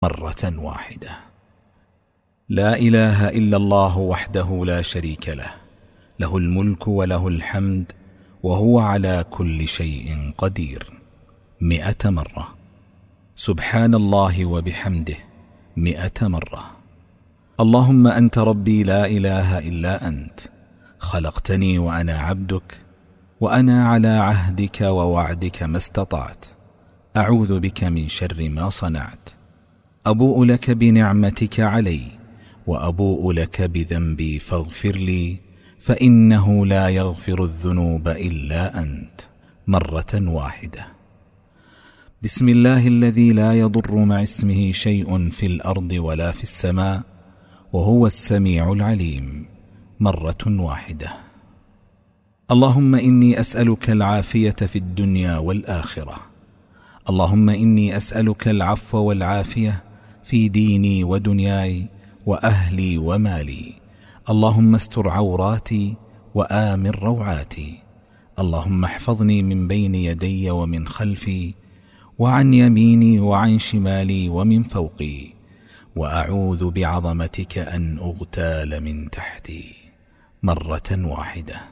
مرة واحدة. لا إله إلا الله وحده لا شريك له، له الملك وله الحمد وهو على كل شيء قدير 100 مرة. سبحان الله وبحمده 100 مرة. اللهم أنت ربي لا إله إلا أنت، خلقتني وأنا عبدك، وأنا على عهدك ووعدك ما استطعت، أعوذ بك من شر ما صنعت. أبوء لك بنعمتك علي وأبوء لك بذنبي فاغفر لي، فإنه لا يغفر الذنوب إلا أنت مرة واحدة. بسم الله الذي لا يضر مع اسمه شيء في الأرض ولا في السماء وهو السميع العليم مرة واحدة. اللهم إني أسألك العافية في الدنيا والآخرة. اللهم إني أسألك العفو والعافية في ديني ودنياي وأهلي ومالي. اللهم استر عوراتي وآمن روعاتي. اللهم احفظني من بين يدي ومن خلفي وعن يميني وعن شمالي ومن فوقي، وأعوذ بعظمتك أن أغتال من تحتي مرة واحدة.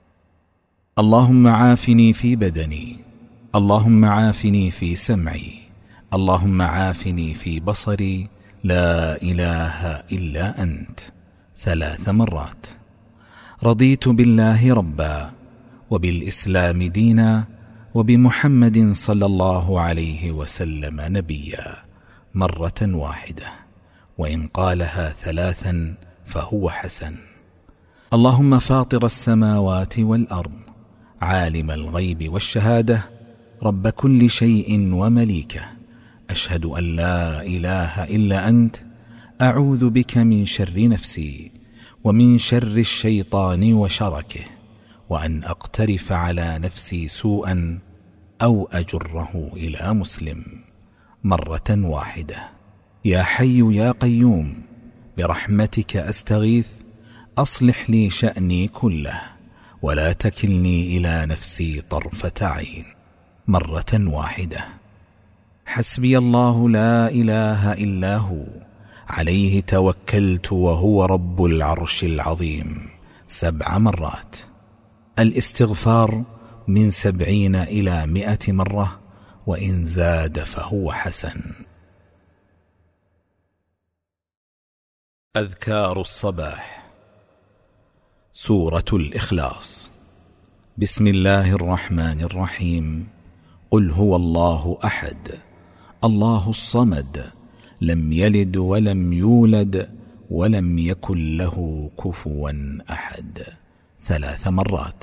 اللهم عافني في بدني، اللهم عافني في سمعي، اللهم عافني في بصري، لا إله إلا أنت 3 مرات. رضيت بالله ربا وبالإسلام دينا وبمحمد صلى الله عليه وسلم نبيا مرة واحدة، وإن قالها 3 فهو حسن. اللهم فاطر السماوات والأرض، عالم الغيب والشهادة، رب كل شيء ومليكه، أشهد أن لا إله إلا أنت، أعوذ بك من شر نفسي ومن شر الشيطان وشركه، وأن أقترف على نفسي سوءا أو أجره إلى مسلم مرة واحدة. يا حي يا قيوم برحمتك أستغيث، أصلح لي شأني كله ولا تكلني إلى نفسي طرفة عين مرة واحدة. حسبي الله لا إله إلا هو، عليه توكلت وهو رب العرش العظيم 7 مرات. الاستغفار من 70 إلى 100 مرة، وإن زاد فهو حسن. أذكار الصباح. سورة الإخلاص. بسم الله الرحمن الرحيم. قل هو الله أحد، الله الصمد، لم يلد ولم يولد ولم يكن له كفوا أحد 3 مرات.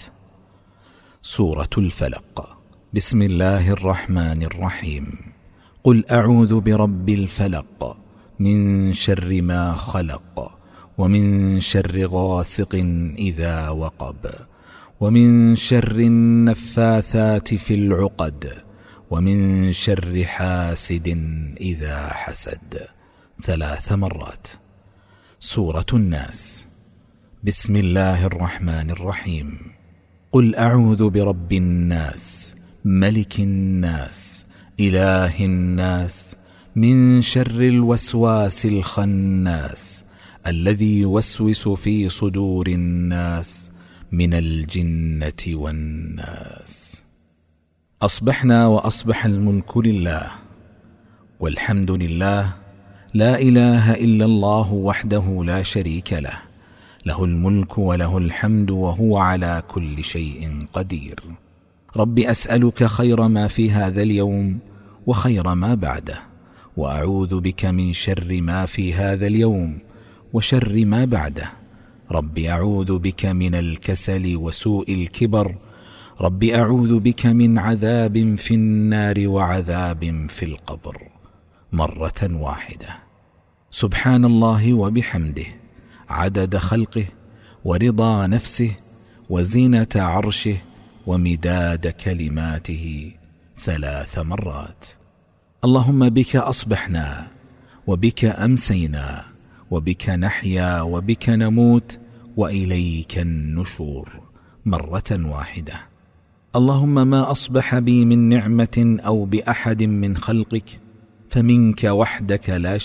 سورة الفلق. بسم الله الرحمن الرحيم. قل أعوذ برب الفلق من شر ما خلق، ومن شر غاسق إذا وقب، ومن شر النفاثات في العقد، ومن شر حاسد إذا حسد 3 مرات. سورة الناس. بسم الله الرحمن الرحيم. قل أعوذ برب الناس، ملك الناس، إله الناس، من شر الوسواس الخناس، الذي يوسوس في صدور الناس من الجنة والناس. أصبحنا وأصبح الملك لله والحمد لله، لا إله إلا الله وحده لا شريك له، له الملك وله الحمد وهو على كل شيء قدير. رب أسألك خير ما في هذا اليوم وخير ما بعده، وأعوذ بك من شر ما في هذا اليوم وشر ما بعده. رب أعوذ بك من الكسل وسوء الكبر. رب أعوذ بك من عذاب في النار وعذاب في القبر مرة واحدة. سبحان الله وبحمده عدد خلقه ورضا نفسه وزينة عرشه ومداد كلماته 3 مرات. اللهم بك أصبحنا وبك أمسينا وبك نحيا وبك نموت وإليك النشور مرة واحدة. اللهم ما أصبح بي من نعمة أو بأحد من خلقك فمنك وحدك لا